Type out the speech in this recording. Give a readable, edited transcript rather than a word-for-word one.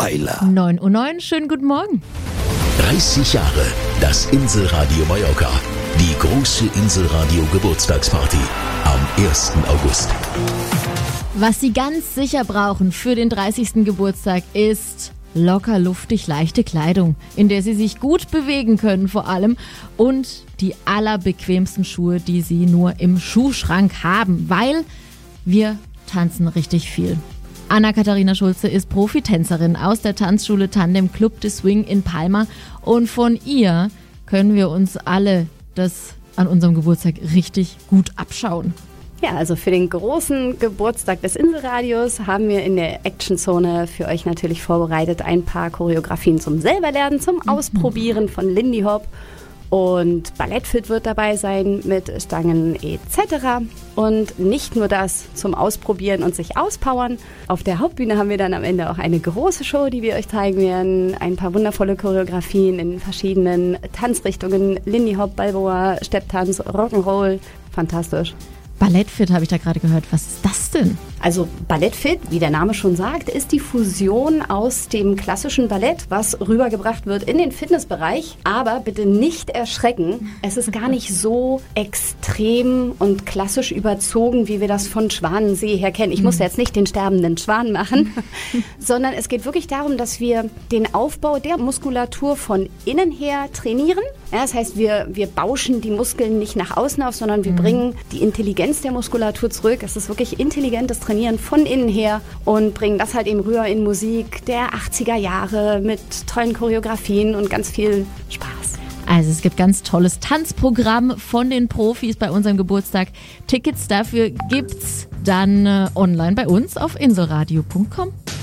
Weiler. 9:09 Uhr, schönen guten Morgen. 30 Jahre das Inselradio Mallorca. Die große Inselradio Geburtstagsparty am 1. August. Was Sie ganz sicher brauchen für den 30. Geburtstag ist locker, luftig, leichte Kleidung, in der Sie sich gut bewegen können vor allem und die allerbequemsten Schuhe, die Sie nur im Schuhschrank haben, weil wir tanzen richtig viel. Anna-Katharina Schulze ist Profitänzerin aus der Tanzschule Tandem Club de Swing in Palma und von ihr können wir uns alle das an unserem Geburtstag richtig gut abschauen. Ja, also für den großen Geburtstag des Inselradios haben wir in der Actionzone für euch natürlich vorbereitet ein paar Choreografien zum Selberlernen, zum Ausprobieren von Lindy Hop. Und Ballettfit wird dabei sein mit Stangen etc. Und nicht nur das zum Ausprobieren und sich auspowern. Auf der Hauptbühne haben wir dann am Ende auch eine große Show, die wir euch zeigen werden. Ein paar wundervolle Choreografien in verschiedenen Tanzrichtungen. Lindy Hop, Balboa, Stepptanz, Rock'n'Roll. Fantastisch. Ballettfit habe ich da gerade gehört. Was ist das denn? Also Ballettfit, wie der Name schon sagt, ist die Fusion aus dem klassischen Ballett, was rübergebracht wird in den Fitnessbereich. Aber bitte nicht erschrecken. Es ist gar nicht so extrem und klassisch überzogen, wie wir das von Schwanensee her kennen. Ich musste jetzt nicht den sterbenden Schwan machen, sondern es geht wirklich darum, dass wir den Aufbau der Muskulatur von innen her trainieren. Ja, das heißt, wir bauschen die Muskeln nicht nach außen auf, sondern wir bringen die Intelligenz der Muskulatur zurück. Es ist wirklich intelligentes Trainieren von innen her und bringen das halt eben rüber in Musik der 80er Jahre mit tollen Choreografien und ganz viel Spaß. Also es gibt ganz tolles Tanzprogramm von den Profis bei unserem Geburtstag. Tickets dafür gibt's dann online bei uns auf inselradio.com.